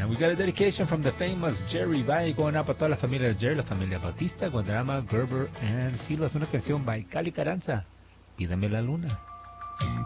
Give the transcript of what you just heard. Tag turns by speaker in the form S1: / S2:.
S1: And we got a dedication from the famous Jerry Bay going up a toda la familia de Jerry, la familia Bautista, Guadarrama, Gerber and Silva. Es una canción by Cali Carranza. Pídame la luna.